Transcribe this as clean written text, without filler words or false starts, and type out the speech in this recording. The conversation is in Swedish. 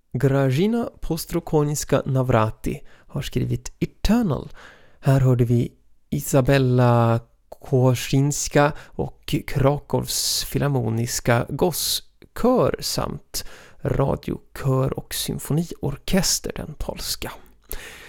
Grażyna Postrokoniska-Navrati har skrivit Eternal. Här hörde vi Isabella Koszynska och Krakows filharmoniska gosskör samt radiokör och symfoniorkester, den polska.